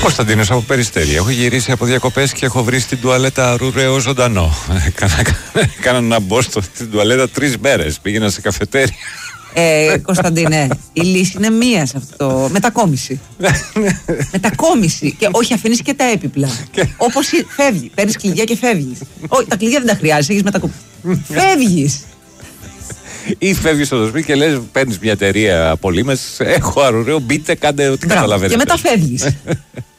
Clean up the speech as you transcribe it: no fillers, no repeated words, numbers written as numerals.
Κωνσταντίνος από Περιστέρι. Έχω γυρίσει από διακοπές και έχω βρει στην τουαλέτα αρουραίο ζωντανό. Κάνα να μπω στην τουαλέτα 3 μέρες. Πήγαινα σε καφετέρια. Κωνσταντίνε, η λύση είναι μία σε αυτό. Μετακόμιση. Μετακόμιση. Και όχι, αφήνεις και τα έπιπλα. Όπως φεύγει. Παίρνεις κλειδιά και φεύγεις. Όχι, τα κλειδιά δεν τα χρειάζεσαι, έχεις μετακομίσει. Φεύγεις. Ή φεύγεις στο σπίτι και λες: παίρνεις μια εταιρεία απολύμες. Έχω αρουραίο, μπείτε, κάντε ό,τι καταλαβαίνετε. Και μετά φεύγεις.